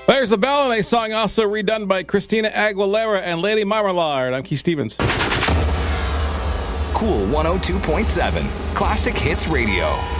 There's the Bell, a song also redone by Christina Aguilera and Lady Marmalade. I'm Keith Stevens. Cool 102.7, Classic Hits Radio.